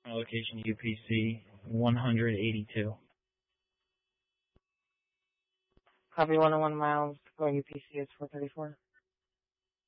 Location UPC 182. Copy 101 miles, going UPC is 434.